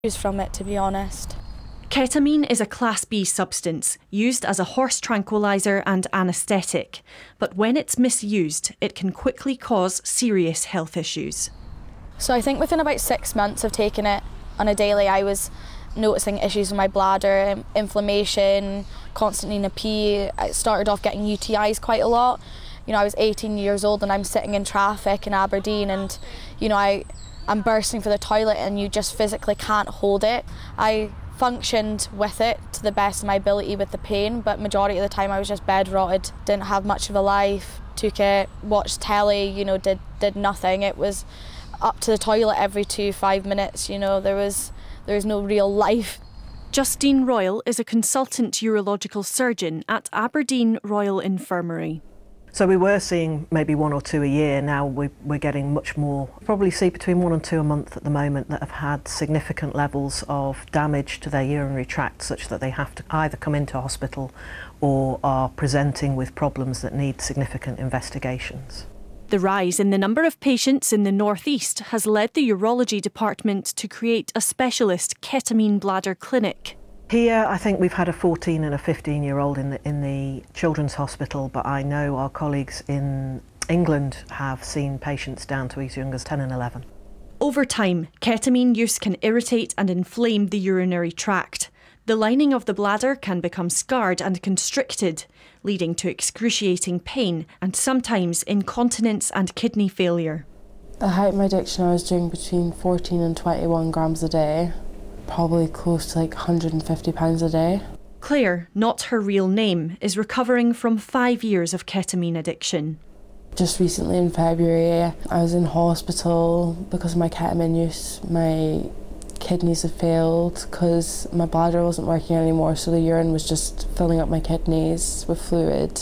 from it, to be honest. Ketamine is a Class B substance used as a horse tranquiliser and anaesthetic, but when it's misused, it can quickly cause serious health issues. So I think within about 6 months of taking it on a daily, I was noticing issues with my bladder, inflammation, constantly in a pee. I started off getting UTIs quite a lot. You know, I was 18 years old and I'm sitting in traffic in Aberdeen and, you know, I'm bursting for the toilet and you just physically can't hold it. I functioned with it to the best of my ability with the pain, but majority of the time I was just bed-rotted, didn't have much of a life, took it, watched telly, you know, did nothing. It was up to the toilet every 5 minutes, you know, there was no real life. Justine Royal is a consultant urological surgeon at Aberdeen Royal Infirmary. So we were seeing maybe 1 or 2 a year. Now we're getting much more. Probably see between 1 and 2 a month at the moment that have had significant levels of damage to their urinary tract, such that they have to either come into hospital or are presenting with problems that need significant investigations. The rise in the number of patients in the North East has led the urology department to create a specialist ketamine bladder clinic. Here, I think we've had a 14 and a 15-year-old in the children's hospital, but I know our colleagues in England have seen patients down to as young as 10 and 11. Over time, ketamine use can irritate and inflame the urinary tract. The lining of the bladder can become scarred and constricted, leading to excruciating pain and sometimes incontinence and kidney failure. The height of my addiction, I was doing between 14 and 21 grams a day. Probably close to like £150 a day. Claire, not her real name, is recovering from 5 years of ketamine addiction. Just recently in February, I was in hospital because of my ketamine use. My kidneys had failed because my bladder wasn't working anymore, so the urine was just filling up my kidneys with fluid,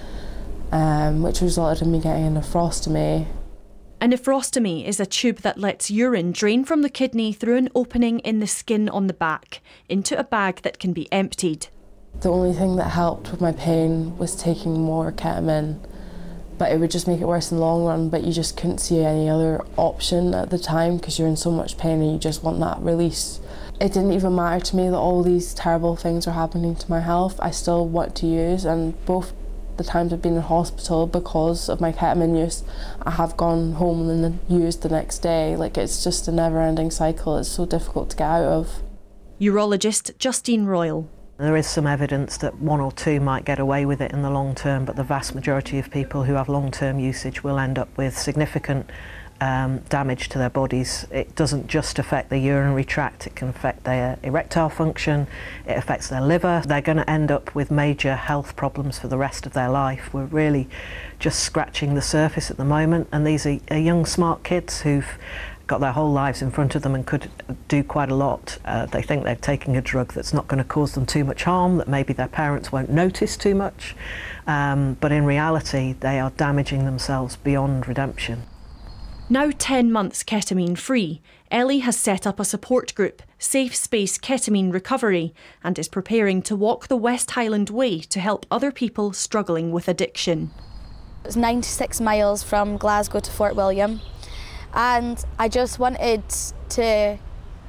which resulted in me getting a nephrostomy. A nephrostomy is a tube that lets urine drain from the kidney through an opening in the skin on the back into a bag that can be emptied. The only thing that helped with my pain was taking more ketamine, but it would just make it worse in the long run, but you just couldn't see any other option at the time because you're in so much pain and you just want that release. It didn't even matter to me that all these terrible things were happening to my health. I still want to use, and both the times I've been in hospital because of my ketamine use, I have gone home and then used the next day. Like, it's just a never-ending cycle. It's so difficult to get out of. Urologist Justine Royal. There is some evidence that 1 or 2 might get away with it in the long term, but the vast majority of people who have long-term usage will end up with significant damage to their bodies. It doesn't just affect the urinary tract, it can affect their erectile function, it affects their liver. They're going to end up with major health problems for the rest of their life. We're really just scratching the surface at the moment, and these are young, smart kids who've got their whole lives in front of them and could do quite a lot. They think they're taking a drug that's not going to cause them too much harm, that maybe their parents won't notice too much, but in reality they are damaging themselves beyond redemption. Now 10 months ketamine free, Ellie has set up a support group, Safe Space Ketamine Recovery, and is preparing to walk the West Highland Way to help other people struggling with addiction. It's 96 miles from Glasgow to Fort William, and I just wanted to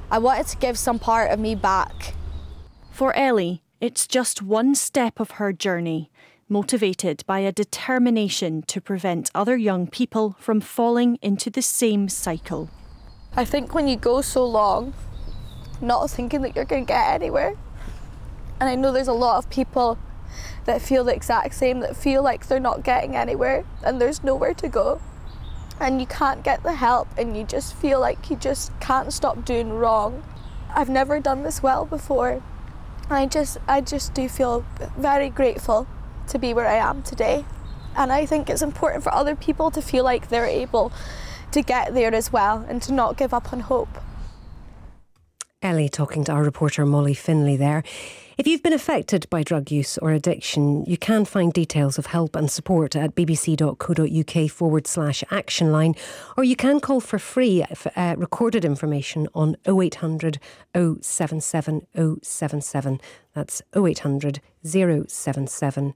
give some part of me back. For Ellie, it's just one step of her journey, motivated by a determination to prevent other young people from falling into the same cycle. I think when you go so long, not thinking that you're going to get anywhere, and I know there's a lot of people that feel the exact same, that feel like they're not getting anywhere and there's nowhere to go, and you can't get the help and you just feel like you just can't stop doing wrong. I've never done this well before. I just do feel very grateful to be where I am today, and I think it's important for other people to feel like they're able to get there as well and to not give up on hope. Ellie talking to our reporter Molly Finlay there. If you've been affected by drug use or addiction, you can find details of help and support at bbc.co.uk/action line, or you can call for free recorded information on 0800 077 077. That's 0800 077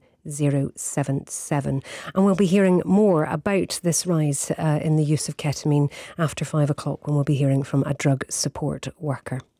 077. And we'll be hearing more about this rise in the use of ketamine after 5 o'clock, when we'll be hearing from a drug support worker.